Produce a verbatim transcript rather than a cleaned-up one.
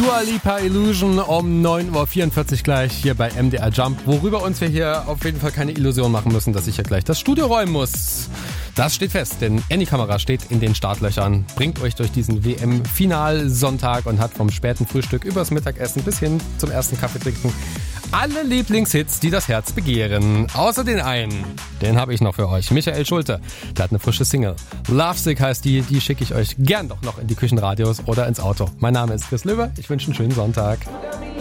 Dua Lipa Illusion um neun Uhr vierundvierzig gleich hier bei M D R Jump, worüber uns wir hier auf jeden Fall keine Illusion machen müssen, dass ich ja gleich das Studio räumen muss. Das steht fest, denn Anykamera steht in den Startlöchern, bringt euch durch diesen W M-Finalsonntag und hat vom späten Frühstück übers Mittagessen bis hin zum ersten Kaffee trinken alle Lieblingshits, die das Herz begehren. Außer den einen, den habe ich noch für euch. Michael Schulte, der hat eine frische Single. Lovesick heißt die, die schicke ich euch gern doch noch in die Küchenradios oder ins Auto. Mein Name ist Chris Löwe, ich wünsche einen schönen Sonntag.